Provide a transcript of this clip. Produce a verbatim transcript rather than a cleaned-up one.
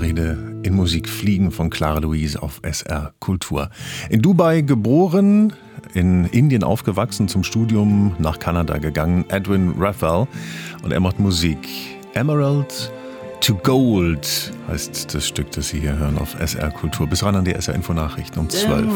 Rede in Musik fliegen von Clara Luise auf S R Kultur. In Dubai geboren, in Indien aufgewachsen, zum Studium nach Kanada gegangen, Edwin Raphael, und er macht Musik. Emerald to Gold heißt das Stück, das Sie hier hören auf S R Kultur. Bis ran an die S R Info Nachrichten um zwölf.